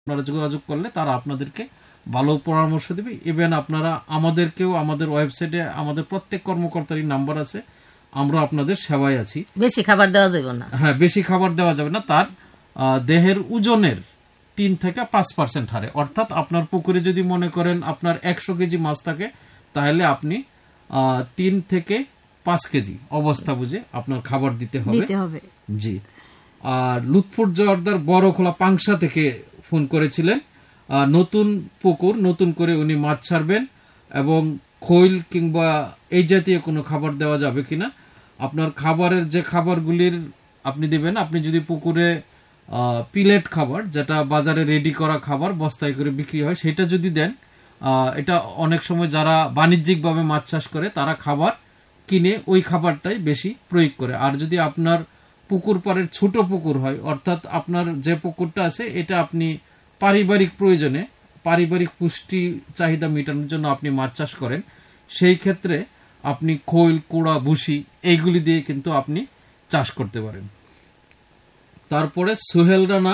আপনারা যোগাযোগ করলে তারা আপনাদেরকে ভালো পরামর্শ দেবে। ইভেন আপনারা আমাদেরকেও, আমাদের ওয়েবসাইটে আমাদের প্রত্যেক কর্মকর্তারই নাম্বার আছে, আমরা আপনাদের সেবায় আছি। বেশি খাবার দেওয়া যাবে না। হ্যাঁ, বেশি খাবার দেওয়া যাবে না। তার দেহের ওজনের 3 থেকে 5% হারে, অর্থাৎ আপনার পুকুরে যদি মনে করেন আপনার 100 কেজি মাছ থাকে, তাহলে আপনি 3 থেকে 5 কেজি অবস্থা বুঝে আপনার খাবার দিতে হবে। জি। আর লুৎফুর জোয়ারদার বড় খোলা পাংশা থেকে ফোন করেছিলেন, নতুন পুকুর, নতুন করে উনি মাছ ছাড়বেন এবং খৈল কিংবা এই জাতীয় কোনো খাবার দেওয়া যাবে কিনা। আপনার খাবারের যে খাবারগুলির আপনি দেবেন, আপনি যদি পুকুরে পিলেট খাবার, যেটা বাজারে রেডি করা খাবার বস্তায় করে বিক্রি হয়, সেটা যদি দেন, এটা অনেক সময় যারা বাণিজ্যিকভাবে মাছ চাষ করে তারা খাবার কিনে ওই খাবারটাই বেশি প্রয়োগ করে। আর যদি আপনার পুকুর পাড়ের ছোট পুকুর হয়, অর্থাৎ আপনার যে পুকুরটা আছে এটা আপনি পারিবারিক প্রয়োজনে, পারিবারিক পুষ্টি চাহিদা মেটানোর জন্য আপনি মাছ চাষ করেন, সেই ক্ষেত্রে আপনি খৈল, কুড়া, ভুসি এইগুলি দিয়ে কিন্তু আপনি চাষ করতে পারেন। তারপরে সোহেল রানা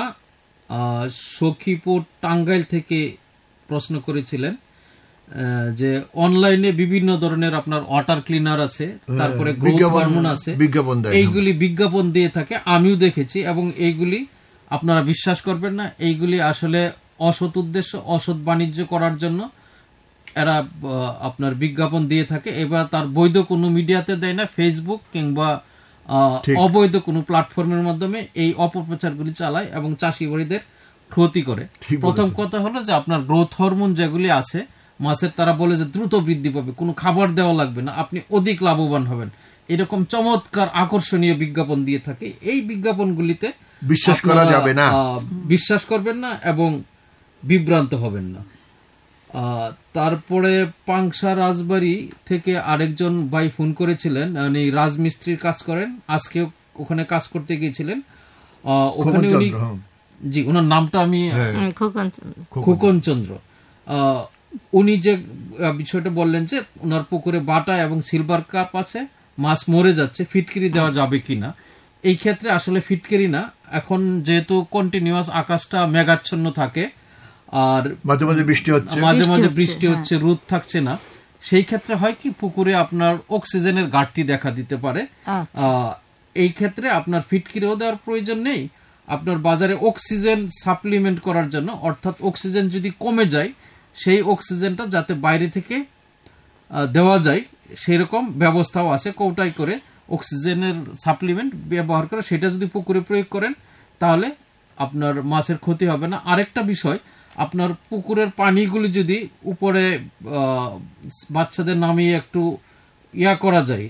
সখীপুর টাঙ্গাইল থেকে প্রশ্ন করেছিলেন যে অনলাইনে বিভিন্ন ধরনের আপনার ওয়াটার ক্লিনার আছে, তারপরে গ্রোথ হরমোন আছে, এইগুলি বিজ্ঞাপন দিয়ে থাকে, আমিও দেখেছি, এবং এইগুলি আপনারা বিশ্বাস করবেন না, এইগুলি আসলে অসৎ উদ্দেশ্য, অসৎ বাণিজ্য করার জন্য এরা আপনার বিজ্ঞাপন দিয়ে থাকে। এবার তার বৈধ কোনো মিডিয়াতে দেয় না, ফেসবুক কিংবা অবৈধ কোনো প্ল্যাটফর্মের মাধ্যমে এই অপপ্রচারগুলি চালায় এবং চাষি ভাইদের ক্ষতি করে। প্রথম কথা হলো যে আপনার গ্রোথ হরমোন যেগুলি আছে মাছের, তারা বলে যে দ্রুত বৃদ্ধি পাবে, কোনো খাবার দেওয়া লাগবে না, আপনি অধিক লাভবান হবেন, এরকম চমৎকার আকর্ষণীয় বিজ্ঞাপন দিয়ে থাকে। এই বিজ্ঞাপনগুলিতে বিশ্বাস করা যাবে না, বিশ্বাস করবেন না এবং বিভ্রান্ত হবেন না। তারপরে পাংশা রাজবাড়ি থেকে আরেকজন ভাই ফোন করেছিলেন, উনি রাজমিস্ত্রির কাজ করেন, আজকে ওখানে কাজ করতে গিয়েছিলেন। ওখানে উনি, জি ওনার নামটা আমি, খোকন চন্দ্র, উনি যে বিষয়টা বললেন যে ওনার পুকুরে বাটা এবং সিলভার কাপ আছে, মাছ মরে যাচ্ছে, ফিটকিরি দেওয়া যাবে কিনা। এই ক্ষেত্রে আসলে ফিটকিরি না, এখন যেহেতু কন্টিনিউয়াস আকাশটা মেঘাচ্ছন্ন থাকে আর মাঝে মাঝে বৃষ্টি হচ্ছে, রোদ থাকছে না, সেই ক্ষেত্রে হয় কি পুকুরে আপনার অক্সিজেনের ঘাটতি দেখা দিতে পারে। এই ক্ষেত্রে আপনার ফিটকিরিও দেওয়ার প্রয়োজন নেই। আপনার বাজারে অক্সিজেন সাপ্লিমেন্ট করার জন্য, অর্থাৎ অক্সিজেন যদি কমে যায় সেই অক্সিজেনটা যাতে বাইরে থেকে দেওয়া যায় সেরকম ব্যবস্থাও আছে, কৌটাই করে অক্সিজেনের সাপ্লিমেন্ট ব্যবহার করে সেটা যদি পুকুরে প্রয়োগ করেন তাহলে আপনার মাছের ক্ষতি হবে না। আরেকটা বিষয়, আপনার পুকুরের পানিগুলি যদি উপরে বাচ্চাদের নামিয়ে একটু ইয়া করা যায়,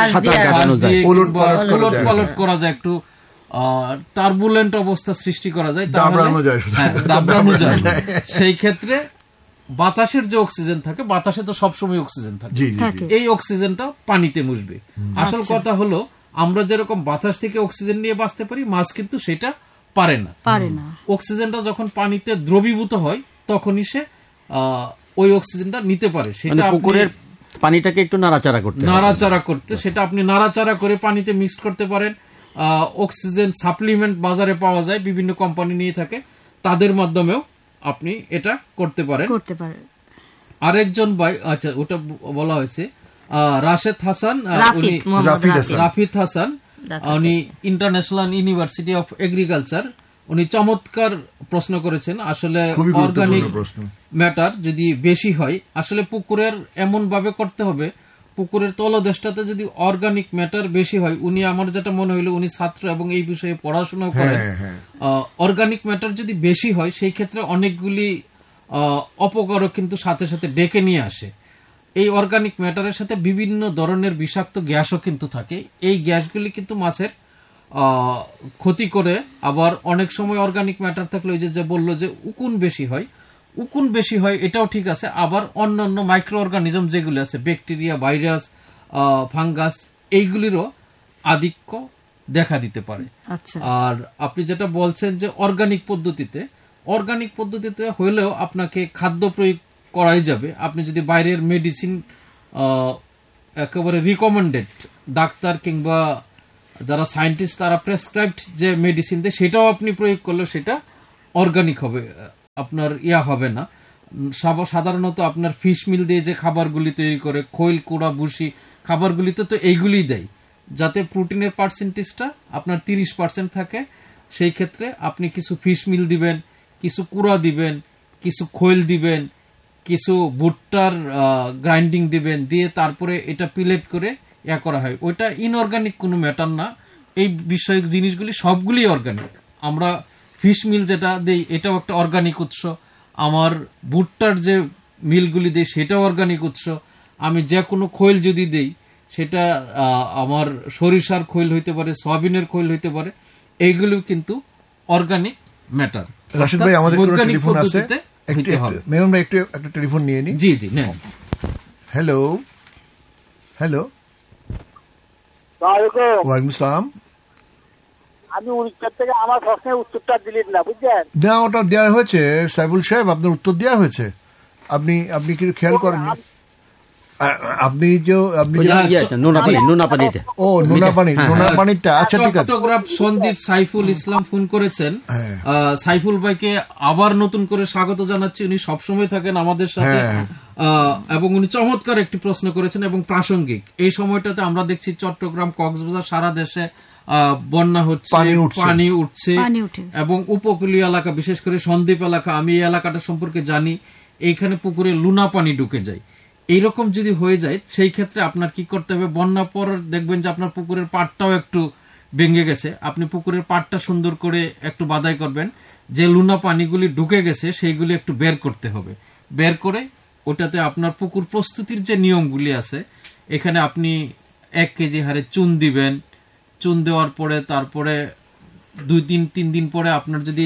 উলট পালট করা যায়, একটু টার্বুলেন্ট অবস্থা সৃষ্টি করা যায়, দাবড়ানো যায়, সেই ক্ষেত্রে বাতাসের যে অক্সিজেন থাকে, বাতাসে তো সবসময় অক্সিজেন থাকে, এই অক্সিজেনটা পানিতে মুছবে। আসল কথা হলো আমরা যেরকম বাতাস থেকে অক্সিজেন নিয়ে বাঁচতে পারি, মাছ কিন্তু সেটা পারে না। অক্সিজেনটা যখন পানিতে দ্রবীভূত হয় তখনই সে ওই অক্সিজেনটা নিতে পারে। সেটা পুকুরের পানিটাকে একটু নাড়াচাড়া করতে সেটা আপনি নাড়াচাড়া করে পানিতে মিক্স করতে পারেন। অক্সিজেন সাপ্লিমেন্ট বাজারে পাওয়া যায়, বিভিন্ন কোম্পানি নিয়ে থাকে, তাদের মাধ্যমেও আপনি এটা করতে পারেন। আরেকজন ভাই, আচ্ছা ওটা বলা হয়েছে রাশেদ হাসান, উনি রাফিদ হাসান, উনি ইন্টারন্যাশনাল ইউনিভার্সিটি অফ এগ্রিকালচার, উনি চমৎকার প্রশ্ন করেছেন। আসলে অর্গানিক ম্যাটার যদি বেশি হয়, আসলে পুকুরের এমন ভাবে করতে হবে, পুকুরের তলদেশটাতে যদি অর্গানিক ম্যাটার বেশি হয়, উনি আমার যেটা মনে হইলো উনি ছাত্র এবং এই বিষয়ে পড়াশোনাও করেন, অর্গানিক ম্যাটার যদি বেশি হয় সেই ক্ষেত্রে অনেকগুলি অপকারক কিন্তু সাথে সাথে ডেকে নিয়ে আসে। এই অর্গানিক ম্যাটারের সাথে বিভিন্ন ধরনের বিষাক্ত গ্যাসও কিন্তু থাকে, এই গ্যাসগুলি কিন্তু মাছের ক্ষতি করে। আবার অনেক সময় অর্গানিক ম্যাটার থাকলে ওই যে বললো যে উকুন বেশি হয়, এটাও ঠিক আছে। আবার অন্যান্য মাইক্রো অর্গানিজম যেগুলি আছে, ব্যাকটেরিয়া, ভাইরাস, ফাঙ্গাস, এইগুলিরও আধিক্য দেখা দিতে পারে। আর আপনি যেটা বলছেন যে অর্গানিক পদ্ধতিতে হইলেও আপনাকে খাদ্য প্রয়োগ করাই যাবে। আপনি যদি বাইরের মেডিসিন একেবারে রিকমেন্ডেড, ডাক্তার কিংবা যারা সায়েন্টিস্ট তারা প্রেসক্রাইবড যে মেডিসিন দেয় সেটাও আপনি প্রয়োগ করলে সেটা অর্গানিক হবে, আপনার হবে না। সাধারণত আপনার ফিশ মিল দিয়ে যে খাবারগুলি তৈরি করে, খৈল কুড়া ভুসি খাবারগুলিতে তো এইগুলি দেয়, যাতে প্রোটিনের পার্সেন্টেজটা আপনার 30% থাকে। সেই ক্ষেত্রে আপনি কিছু ফিশ মিল দিবেন, কিছু কুড়া দিবেন, কিছু খৈল দিবেন, কিছু ভুট্টার গ্রাইন্ডিং দিবেন, দিয়ে তারপরে এটা পিলেট করে করা হয়। ওইটা ইনঅর্গানিক কোনো ম্যাটার না। এই বিষয়ক জিনিসগুলি সবগুলি অর্গানিক। আমরা ফিশ মিল যেটা দেই এটাও একটা অর্গানিক উৎস, আমার ভুট্টার যে মিলগুলি দেই সেটাও অর্গানিক উৎস, আমি যে কোনো খৈল যদি দেই সেটা আমার সরিষার খৈল হইতে পারে, সয়াবিনের খৈল হইতে পারে, এইগুলো কিন্তু অর্গানিক ম্যাটার। রাশিদ ভাই, আমাদের টেলিফোন আছে, মেমন ভাই একটু একটা টেলিফোন নিয়ে নি। জি জি, নেন। হ্যালো হ্যালো, ওয়ালাইকুম আসসালাম। আমি উড়িষ্যা থেকে, আমার প্রশ্নের উত্তরটা দিলেন না, বুঝছেন? না, ওটা দেওয়া হয়েছে সাইফুল সাহেব, আপনার উত্তর দেওয়া হয়েছে। আপনি কি খেয়াল করেন? আপনি নোনা পানিটা, আচ্ছা ঠিক আছে। চট্টগ্রাম সন্দীপ সাইফুল ইসলাম ফোন করেছেন। সাইফুল ভাইকে আবার নতুন করে স্বাগত জানাচ্ছি, উনি সবসময় থাকেন আমাদের সাথে, এবং উনি চমৎকার একটি প্রশ্ন করেছেন এবং প্রাসঙ্গিক। এই সময়টাতে আমরা দেখছি চট্টগ্রাম, কক্সবাজার, সারা দেশে বন্যা হচ্ছে, পানি উঠছে, এবং উপকূলীয় এলাকা, বিশেষ করে সন্দ্বীপ এলাকা, আমি এই এলাকাটা সম্পর্কে জানি, এইখানে পুকুরে লুনা পানি ঢুকে যায়। এইরকম যদি হয়ে যায় সেই ক্ষেত্রে আপনার কি করতে হবে? বন্যা পর দেখবেন যে আপনার পুকুরের পাড়টাও একটু ভেঙে গেছে, আপনি পুকুরের পাড়টা সুন্দর করে একটু বাদাই করবেন, যে লুনা পানিগুলি ঢুকে গেছে সেইগুলি একটু বের করতে হবে। বের করে ওটাতে আপনার পুকুর প্রস্তুতির যে নিয়মগুলি আছে, এখানে আপনি 1 কেজি হারে চুন দিবেন। চুন দেওয়ার পরে তারপরে 2-3 দিন পরে আপনার যদি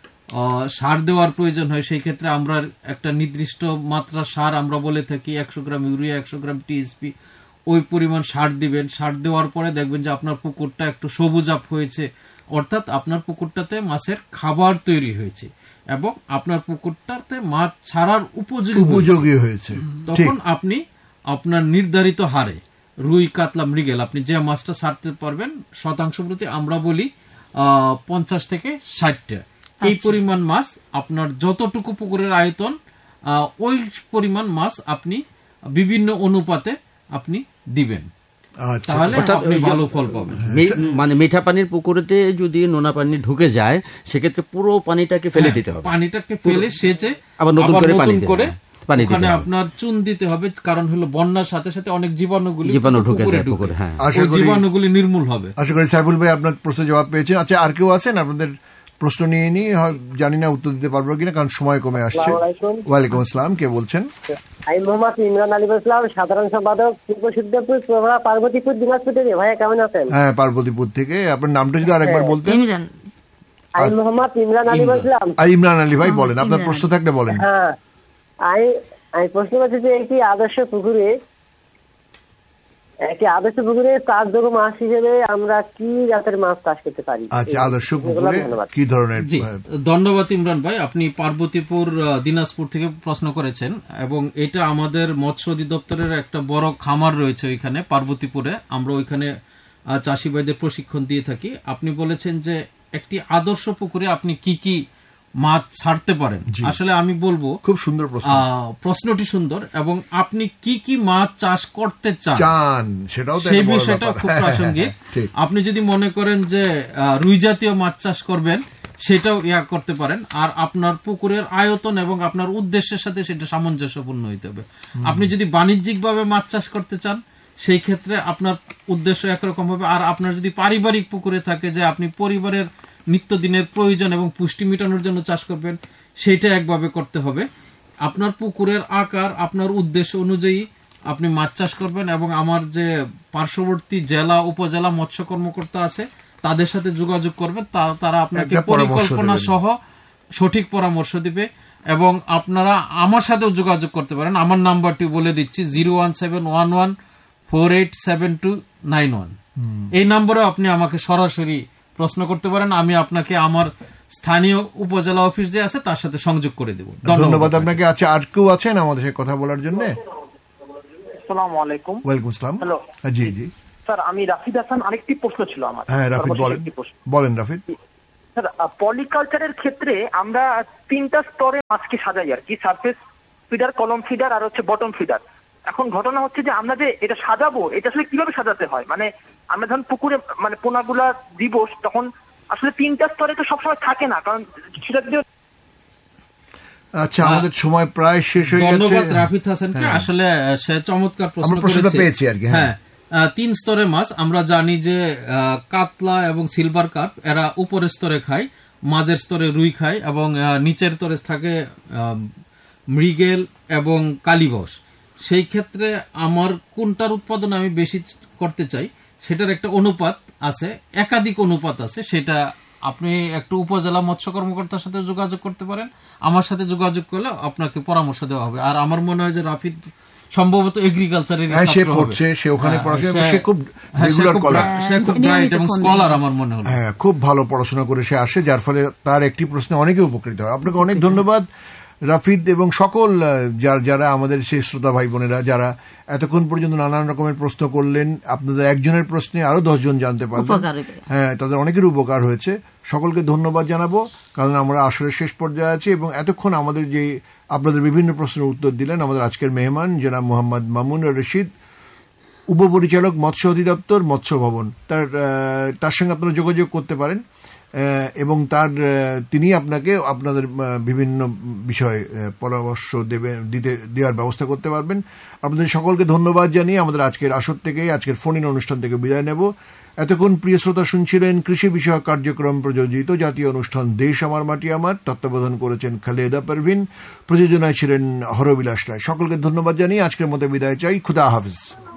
সার দেওয়ার প্রয়োজন হয়, সেই ক্ষেত্রে আমরা একটা নির্দিষ্ট মাত্রা সার আমরা বলে থাকি, 100 গ্রাম ইউরিয়া, 100 গ্রাম টিএসপি, ওই পরিমাণ সার দিবেন। সার দেওয়ার পরে দেখবেন যে আপনার পুকুরটা একটু সবুজাভ হয়েছে, অর্থাৎ আপনার পুকুরটাতে মাছের খাবার তৈরি হয়েছে এবং আপনার পুকুরটাতে মাছ ছাড়ার উপযোগী হয়েছে। তখন আপনি আপনার নির্ধারিত হারে রুই, কাতলা, মৃগেল আপনি যে মাছটা ছাড়তে পারবেন, শতাংশ প্রতি আমরা বলি 50 থেকে 60টা, এই পরিমাণ মাছ আপনার যতটুকু পুকুরের আয়তন, ওই পরিমাণ মাছ আপনি বিভিন্ন অনুপাতে আপনি দিবেন, তাহলে আপনি ভালো ফল পাবেন। মানে মিঠা পানির পুকুরেতে যদি নোনা পানি ঢুকে যায়, সেক্ষেত্রে পুরো পানিটাকে ফেলে দিতে হবে, পানিটাকে ফেলে সেচে আবার নতুন করে ওখানে আপনার চুন দিতে হবে, কারণ হলো বন্যার সাথে সাথে অনেক জীবাণু ঢুকে যায় পুকুরে, জীবাণুগুলি নির্মূল হবে। আশা করি সাইফুল ভাই আপনার প্রশ্ন জবাব পেয়েছেন। আচ্ছা, আর কেউ আছেন? আপনাদের প্রশ্ন নিয়ে নি, জানি না উত্তর দিতে পারবো কিনা, কারণ সময় কমে আসছে। ওয়ালাইকুম আসসালাম, কে বলছেন? আমি মোহাম্মদ ইমরান আলী বলছিলাম, সাধারণ সম্পাদক, পূর্ব সিদ্ধপুর, পার্বতীপুর, দিনাজপুর থেকে। ভাইয়া কেমন আছেন? হ্যাঁ, পার্বতীপুর থেকে। আপনার নামটা যদি আরেকবার বলতেন। আমি মোহাম্মদ ইমরান আলী বলছিলাম। ইমরান আলী ভাই বলেন, আপনার প্রশ্ন থাকলে বলেন। হ্যাঁ, আমি প্রশ্ন করছি যে একটি আদর্শ পুকুরে চাষযোগ্য মাছ হিসেবে আমরা কি জাতের মাছ চাষ করতে পারি? আচ্ছা, আদর্শ পুকুরে কি ধরনের? ধন্যবাদ ইমরান ভাই, আপনি পার্বতীপুর, দিনাজপুর থেকে প্রশ্ন করেছেন, এবং এটা আমাদের মৎস্য অধিদপ্তরের একটা বড় খামার রয়েছে ওইখানে পার্বতীপুরে, আমরা ওইখানে চাষি ভাইদের প্রশিক্ষণ দিয়ে থাকি। আপনি বলেছেন যে একটি আদর্শ পুকুরে আপনি কি কি মাছ ছাড়তে পারেন। আসলে আমি বলবো, খুব সুন্দর প্রশ্নটি সুন্দর, এবং আপনি কি কি মাছ চাষ করতে চান সেই বিষয়টা খুব প্রাসঙ্গিক। আপনি যদি মনে করেন যে রুই জাতীয় মাছ চাষ করবেন, সেটাও করতে পারেন। আর আপনার পুকুরের আয়তন এবং আপনার উদ্দেশ্যের সাথে সেটা সামঞ্জস্যপূর্ণ হইতে হবে। আপনি যদি বাণিজ্যিক ভাবে মাছ চাষ করতে চান, সেই ক্ষেত্রে আপনার উদ্দেশ্য একরকম হবে। আর আপনার যদি পারিবারিক পুকুরে থাকে, যে আপনি পরিবারের নিত্যদিনের প্রয়োজন এবং পুষ্টি মেটানোর জন্য চাষ করবেন, সেটা একভাবে করতে হবে। আপনার পুকুরের আকার, আপনার উদ্দেশ্য অনুযায়ী আপনি মাছ চাষ করবেন, এবং আমার যে পার্শ্ববর্তী জেলা, উপজেলা মৎস্য কর্মকর্তা আছে, তাদের সাথে যোগাযোগ করবেন, তারা আপনাকে পরিকল্পনা সহ সঠিক পরামর্শ দিবে। এবং আপনারা আমার সাথেও যোগাযোগ করতে পারেন। আমার নাম্বারটি বলে দিচ্ছি, 01711487291। এই নম্বরে আপনি আমাকে সরাসরি প্রশ্ন করতে পারেন, আমি আপনাকে আমার স্থানীয় উপজেলা অফিস যে আছে তার সাথে সংযোগ করে দেব। ধন্যবাদ আপনাকে। আচ্ছা, আর কেউ আছেন আমাদের সাথে কথা বলার জন্য? আসসালামু আলাইকুম। ওয়ালাইকুম আসসালাম। হ্যালো। জি জি স্যার, আমি রাফিদ হাসান, আরেকটি প্রশ্ন ছিল আমার। হ্যাঁ রাফিদ, বলেন রাফিদ। স্যার পলিকালচারের ক্ষেত্রে আমরা 3টা স্তরে মাছকে সাজাই আর কি, সারফেস ফিডার, কলম ফিডার আর হচ্ছে বটম ফিডার। এখন ঘটনা হচ্ছে যে আমরা যে এটা সাজাবো, এটা আসলে কিভাবে সাজাতে হয়, মানে আমরা যখন পুকুরে মানে পোনাগুলা দিব তখন আসলে 3টা স্তরে তো সবসময় থাকে না, কারণ সেটা দিয়ে। আচ্ছা, আমাদের সময় প্রায় শেষ হয়ে গেছে। ধন্যবাদ রাফিদ হাসানকে, আসলে সে চমৎকার প্রশ্ন পেয়েছি আর কি। হ্যাঁ, 3 স্তরে মাছ আমরা জানি যে কাতলা এবং সিলভার কার্প এরা উপরের স্তরে খায়, মাঝের স্তরে রুই খায় এবং নিচের স্তরে থাকে মৃগেল এবং কালীবস। সেই ক্ষেত্রে আমার কোনটার উৎপাদন আমি বেশি করতে চাই সেটার একটা অনুপাত আছে, একাধিক অনুপাত আছে। সেটা আপনি একটু উপজেলা মৎস্য কর্মকর্তার সাথে যোগাযোগ করতে পারেন, আমার সাথে যোগাযোগ করলে আপনাকে পরামর্শ দেওয়া হবে। আর আমার মনে হয় যে রাফিদ সম্ভবত এগ্রিকালচারের খুব ভালো পড়াশোনা করে সে আসে, যার ফলে তার একটি প্রশ্নে অনেকে উপকৃত হয়। আপনাকে অনেক ধন্যবাদ রাফিদ এবং সকল যারা আমাদের সেই শ্রোতা ভাই বোনেরা যারা এতক্ষণ পর্যন্ত নানান রকমের প্রশ্ন করলেন। আপনাদের একজনের প্রশ্নে আরো 10 জন জানতে পারবেন। হ্যাঁ, তাদের অনেকের উপকার হয়েছে। সকলকে ধন্যবাদ জানাবো, কারণ আমরা আসলে শেষ পর্যায়ে আছি এবং এতক্ষণ আমাদের যে আপনাদের বিভিন্ন প্রশ্নের উত্তর দিলেন আমাদের আজকের মেহমান জনাব মোহাম্মদ মামুন রশিদ, উপপরিচালক মৎস্য অধিদপ্তর মৎস্য ভবন। তার সঙ্গে আপনারা যোগাযোগ করতে পারেন এবং তিনি আপনাকে আপনাদের বিভিন্ন বিষয়ে পরামর্শ দেওয়ার ব্যবস্থা করতে পারবেন। আপনাদের সকলকে ধন্যবাদ জানিয়ে আমাদের আজকের আসর থেকে, আজকের ফোন ইন অনুষ্ঠান থেকে বিদায় নেব। এতক্ষণ প্রিয় শ্রোতা শুনছিলেন কৃষি বিষয়ক কার্যক্রম প্রযোজিত জাতীয় অনুষ্ঠান দেশ আমার মাটি আমার। তত্ত্বাবধান করেছেন খালেদা পারভিন, প্রযোজনায় ছিলেন হরবিলাস রায়। সকলকে ধন্যবাদ জানিয়ে আজকের মতো বিদায় চাই। খুদা হাফিজ।